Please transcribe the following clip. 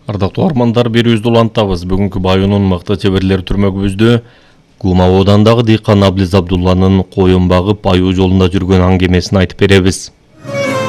Ардактуу армандар, берүүбүздү улантабыз. Бүгүнкү Байонун мыкты чеберлер түрмөгүбүздө Гумау оодандагы дыйкан Аблиз Абдулланын коюн багып, аюу жолунда жүргөн аңгемесин айтып беребиз.